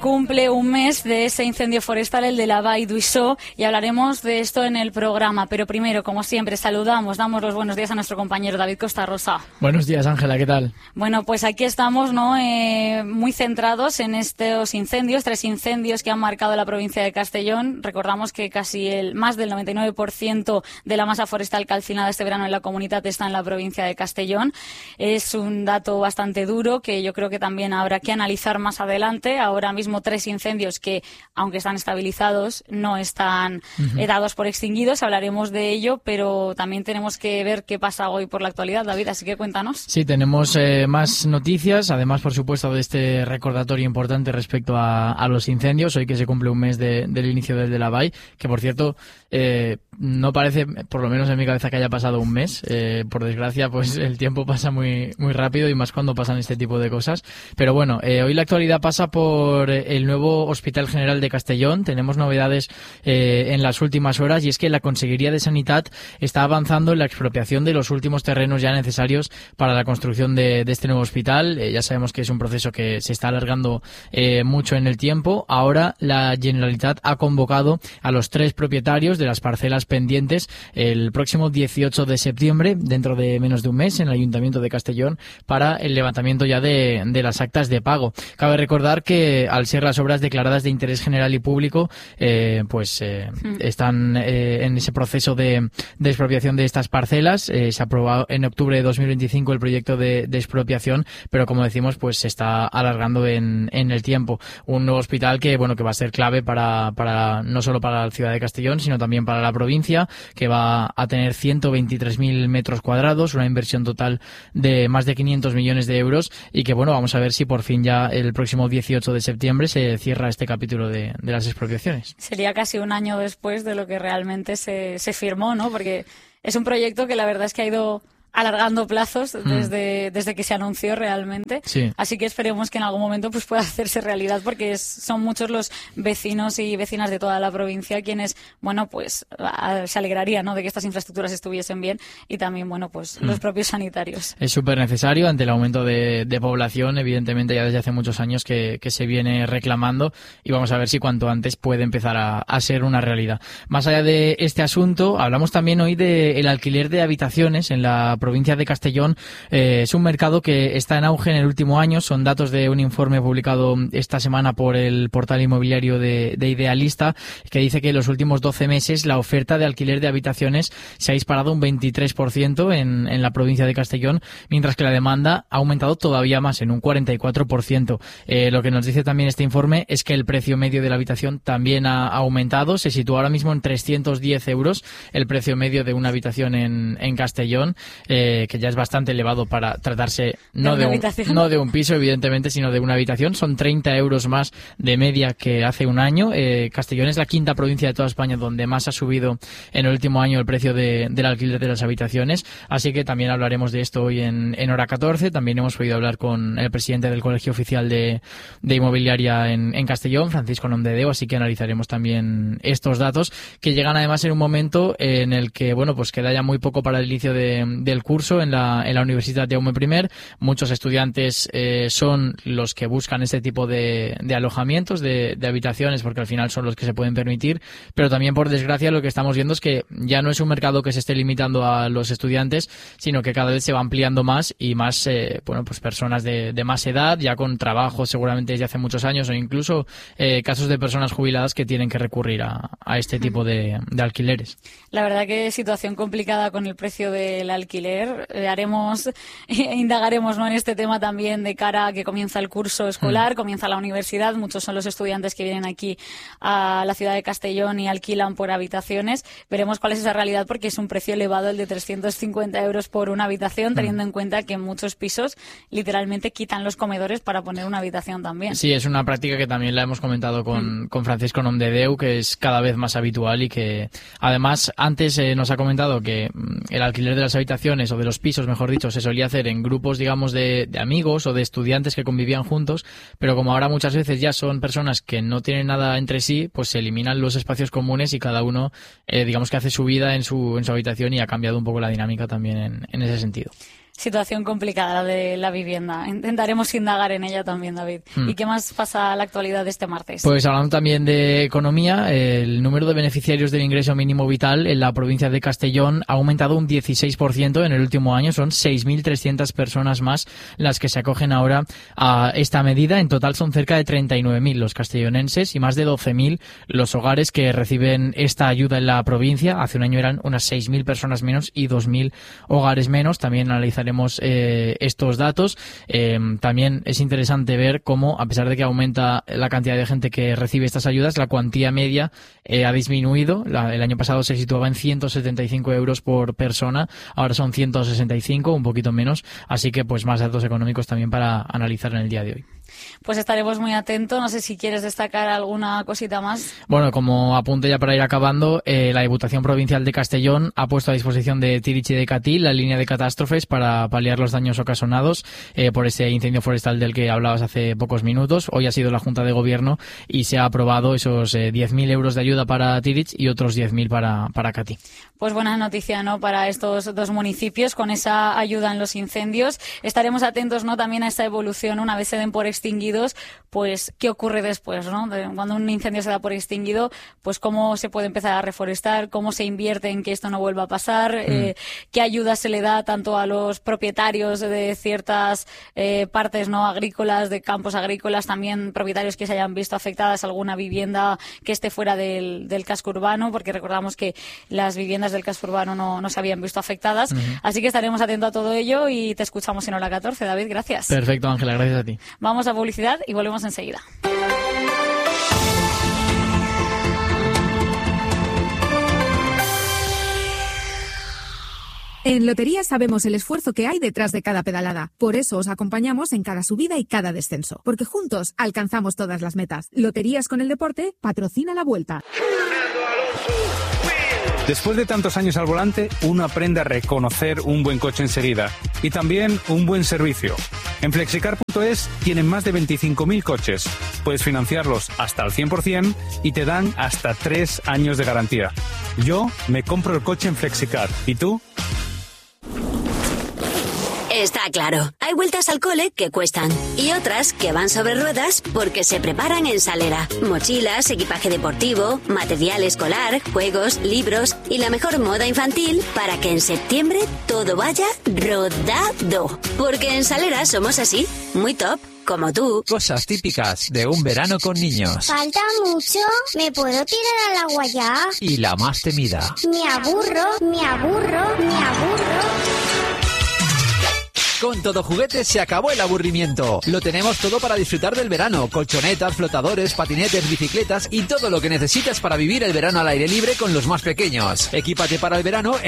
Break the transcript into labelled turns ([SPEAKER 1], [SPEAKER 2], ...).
[SPEAKER 1] cumple un mes de ese incendio forestal, el de la Vall d'Uixó, y hablaremos de esto en el programa. Pero primero, como siempre, damos los buenos días a nuestro compañero David Costa Rosa.
[SPEAKER 2] Buenos días, Ángela, ¿qué tal?
[SPEAKER 1] Bueno, pues aquí estamos, ¿no? Muy centrados en estos incendios, 3 incendios que han marcado la provincia de Castellón. Recordamos que casi más del 99% de la masa forestal calcinada este verano en la comunidad está en la provincia de Castellón. Es un dato bastante duro que yo creo que también habrá que analizar más adelante. Ahora mismo 3 incendios que, aunque están estabilizados, no están dados por extinguidos. Hablaremos de ello, pero también tenemos que ver qué pasa hoy por la actualidad, David, así que cuéntanos.
[SPEAKER 2] Sí, tenemos más noticias, además, por supuesto, de este recordatorio importante respecto a los incendios, hoy que se cumple un mes del inicio del de la Vall, que por cierto, no parece, por lo menos en mi cabeza, que haya pasado un mes. Por desgracia, pues el tiempo pasa muy, muy rápido, y más cuando pasan este tipo de cosas. Pero bueno, hoy la actualidad pasa por el nuevo Hospital General de Castellón. Tenemos novedades en las últimas horas, y es que la Consellería de Sanidad está avanzando en la expropiación de los últimos terrenos ya necesarios para la construcción de este nuevo hospital. Ya sabemos que es un proceso que se está alargando mucho en el tiempo. Ahora la Generalitat ha convocado a los 3 propietarios de las parcelas pendientes el próximo 18 de septiembre, dentro de menos de un mes, en el Ayuntamiento de Castellón, para el levantamiento ya de las actas de pago. Cabe recordar que, al ser las obras declaradas de interés general y público, están en ese proceso de expropiación de estas parcelas. Se aprobó en octubre de 2025 el proyecto de expropiación, pero como decimos, pues se está alargando en el tiempo. Un nuevo hospital que va a ser clave para no solo para la ciudad de Castellón, sino también para la provincia, que va a tener 123.000 metros cuadrados, una inversión total de más de 500 millones de euros, y que vamos a ver si por fin ya el próximo 18 de septiembre se cierra este capítulo de las expropiaciones.
[SPEAKER 1] Sería casi un año después de lo que realmente se firmó, ¿no? Porque es un proyecto que la verdad es que ha ido alargando plazos desde que se anunció realmente. Sí. Así que esperemos que en algún momento pues pueda hacerse realidad, porque son muchos los vecinos y vecinas de toda la provincia quienes, se alegrarían, ¿no?, de que estas infraestructuras estuviesen bien, y también, los propios sanitarios. Es
[SPEAKER 2] súper necesario ante el aumento de población, evidentemente, ya desde hace muchos años que se viene reclamando, y vamos a ver si cuanto antes puede empezar a ser una realidad. Más allá de este asunto, hablamos también hoy del alquiler de habitaciones en la provincia de Castellón. Es un mercado que está en auge en el último año. Son datos de un informe publicado esta semana por el portal inmobiliario de Idealista, que dice que en los últimos 12 meses la oferta de alquiler de habitaciones se ha disparado un 23% en la provincia de Castellón, mientras que la demanda ha aumentado todavía más, en un 44%. Lo que nos dice también este informe es que el precio medio de la habitación también ha aumentado. Se sitúa ahora mismo en 310 euros el precio medio de una habitación en Castellón, que ya es bastante elevado para tratarse no de un piso, evidentemente, sino de una habitación. Son 30 euros más de media que hace un año. Castellón es la 5ª provincia de toda España donde más ha subido en el último año el precio del alquiler de las habitaciones, así que también hablaremos de esto hoy en Hora 14. También hemos podido hablar con el presidente del Colegio Oficial de Inmobiliaria en Castellón, Francisco Nomdedeu, así que analizaremos también estos datos, que llegan además en un momento en el que queda ya muy poco para el inicio del curso en la Universidad Jaume I. Muchos estudiantes son los que buscan este tipo de alojamientos, de habitaciones, porque al final son los que se pueden permitir, pero también, por desgracia, lo que estamos viendo es que ya no es un mercado que se esté limitando a los estudiantes, sino que cada vez se va ampliando más, y más personas de más edad, ya con trabajo seguramente desde hace muchos años, o incluso casos de personas jubiladas que tienen que recurrir a este tipo de alquileres.
[SPEAKER 1] La verdad que situación complicada con el precio del alquiler. Indagaremos, ¿no?, en este tema también de cara a que comienza el curso escolar, comienza la universidad. Muchos son los estudiantes que vienen aquí a la ciudad de Castellón y alquilan por habitaciones. Veremos cuál es esa realidad, porque es un precio elevado el de 350 euros por una habitación, teniendo en cuenta que en muchos pisos literalmente quitan los comedores para poner una habitación también.
[SPEAKER 2] Sí, es una práctica que también la hemos comentado con Francisco Nomdedeu, que es cada vez más habitual, y que además antes nos ha comentado que el alquiler de las habitaciones, o de los pisos, mejor dicho, se solía hacer en grupos, digamos, de amigos o de estudiantes que convivían juntos, pero como ahora muchas veces ya son personas que no tienen nada entre sí, pues se eliminan los espacios comunes y cada uno, digamos, que hace su vida en su habitación, y ha cambiado un poco la dinámica también en ese sentido.
[SPEAKER 1] Situación complicada la de la vivienda. Intentaremos indagar en ella también, David. ¿Y qué más pasa a la actualidad de este martes?
[SPEAKER 2] Pues hablando también de economía, el número de beneficiarios del ingreso mínimo vital en la provincia de Castellón ha aumentado un 16% en el último año. Son 6.300 personas más las que se acogen ahora a esta medida. En total son cerca de 39.000 los castellonenses y más de 12.000 los hogares que reciben esta ayuda en la provincia. Hace un año eran unas 6.000 personas menos y 2.000 hogares menos. También analizaremos estos datos. También es interesante ver cómo, a pesar de que aumenta la cantidad de gente que recibe estas ayudas, la cuantía media ha disminuido. El año pasado se situaba en 175 euros por persona, ahora son 165, un poquito menos. Así que pues más datos económicos también para analizar en el día de hoy.
[SPEAKER 1] Pues estaremos muy atentos. No sé si quieres destacar alguna cosita más.
[SPEAKER 2] Bueno, como apunte ya para ir acabando, la Diputación Provincial de Castellón ha puesto a disposición de Tirich y de Catí la línea de catástrofes para paliar los daños ocasionados por ese incendio forestal del que hablabas hace pocos minutos. Hoy ha sido la Junta de Gobierno y se ha aprobado esos 10.000 euros de ayuda para Tirich y otros 10.000 para Catí.
[SPEAKER 1] Pues buena noticia, ¿no?, para estos dos municipios con esa ayuda en los incendios. Estaremos atentos, ¿no?, también a esta evolución una vez se den por extinguidos, pues qué ocurre después, ¿no? Cuando un incendio se da por extinguido, pues cómo se puede empezar a reforestar, cómo se invierte en que esto no vuelva a pasar, qué ayuda se le da tanto a los propietarios de ciertas partes no agrícolas, de campos agrícolas, también propietarios que se hayan visto afectadas alguna vivienda que esté fuera del casco urbano, porque recordamos que las viviendas del casco urbano no se habían visto afectadas. Así que estaremos atentos a todo ello y te escuchamos en Hora 14. David, gracias.
[SPEAKER 2] Perfecto, Ángela, gracias a ti.
[SPEAKER 1] Vamos a publicidad y volvemos enseguida.
[SPEAKER 3] En Loterías sabemos el esfuerzo que hay detrás de cada pedalada. Por eso os acompañamos en cada subida y cada descenso. Porque juntos alcanzamos todas las metas. Loterías con el deporte patrocina la Vuelta.
[SPEAKER 4] Después de tantos años al volante, uno aprende a reconocer un buen coche enseguida y también un buen servicio. En Flexicar.es tienen más de 25.000 coches. Puedes financiarlos hasta al 100% y te dan hasta 3 años de garantía. Yo me compro el coche en Flexicar. ¿Y tú?
[SPEAKER 5] Está claro, hay vueltas al cole que cuestan y otras que van sobre ruedas porque se preparan en Salera. Mochilas, equipaje deportivo, material escolar, juegos, libros y la mejor moda infantil para que en septiembre todo vaya rodado. Porque en Salera somos así, muy top. Como tú.
[SPEAKER 6] Cosas típicas de un verano con niños.
[SPEAKER 7] ¿Falta mucho? ¿Me puedo tirar al agua ya?
[SPEAKER 6] Y la más temida.
[SPEAKER 7] Me aburro.
[SPEAKER 6] Con Todo Juguetes se acabó el aburrimiento. Lo tenemos todo para disfrutar del verano. Colchonetas, flotadores, patinetes, bicicletas y todo lo que necesitas para vivir el verano al aire libre con los más pequeños. Equípate para el verano